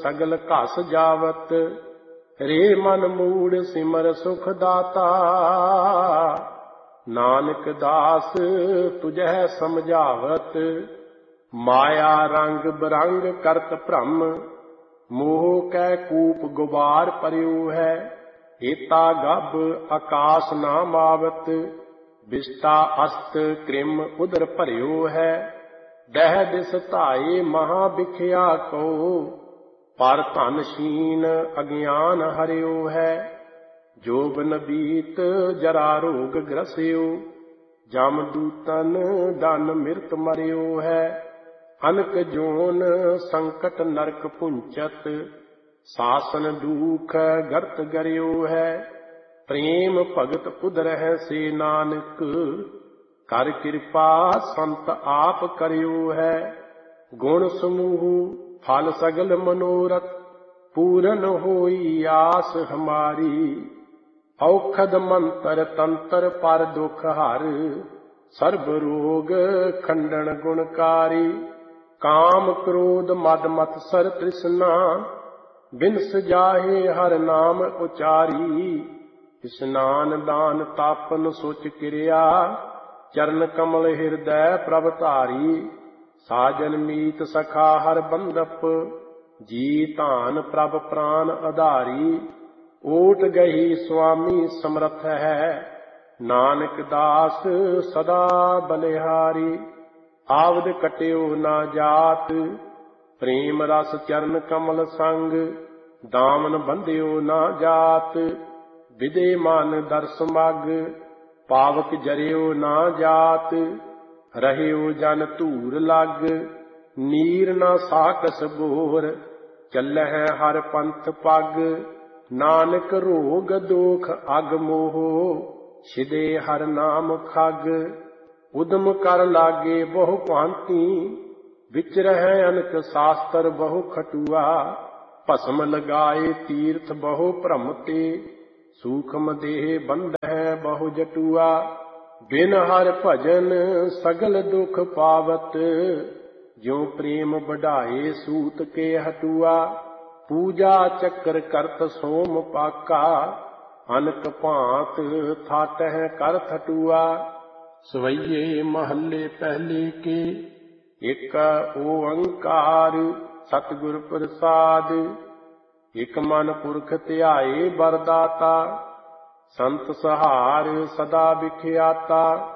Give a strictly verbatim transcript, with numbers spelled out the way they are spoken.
सगल घस जावत। रे मन मूड सिमर सुख दाता, नानक दास तुझह समझावत। माया रंग बिरंग करत भ्रम, मोह कै कूप गुबार पर्यो है। हेता गभ आकाश ना मावत, विष्टा अस्त कृम उदर भरियो है। दह दिस धाये महा बिख्या को, पर धन शीन अज्ञान हरियो है। जोबन बीत जरा रोग ग्रसियो, जम दूतन दन मिरत मरियो है। अनक जोन संकट नरक पुंचत, सासन दुख गर्त गरियो है। प्रेम भगत उदर है से नानक, कर कृपा संत आप करियो है। गुण समूह फल सगल मनोरथ, पूरन होई आस हमारी। औखद मंत्र तंत्र पर दुख हर, सर्ब रोग खंडन गुणकारी। काम क्रोध मद मत्सर तृष्णा, बिनस जाहे हर नाम उचारी। स्नान दान तापन सोच क्रिया, चरण कमल हृदय प्रभ धारी। साजन मीत सखा हर बंदप, जी धान प्रभ प्राण आधारी। ओट गही स्वामी समर्थ है, नानक दास सदा बलिहारी। आवद कट्यो ना जात, प्रेम रस चरण कमल संग। दामन बंध्यो ना जात, विदे मन दर्श मग। पावक जरियो ना जात, रहियो जन धूर लग। नीर ना साकस बोर, चलह हर पंथ पग। नानक रोग दोख अग मोह, छिदे हर नाम खग। उदम कर लागे बहु भांति, विचरह अनक शास्त्र बहु खटुआ। भस्म लगाए तीर्थ बहु भ्रमते, सूक्ष्म देह बंधह बहु जटुआ। बिन हर भजन सगल दुख पावत, ज्यों प्रेम बढ़ाए सूत के हटुआ। पूजा चक्र करत सोम पाका, अनक भांत थाटह कर थटुआ। सवैये महल्ले पहले के, एक ओंकार सतगुर प्रसाद। एक मन पुरख ध्याए बरदाता, संत सहार सदा विख्याता।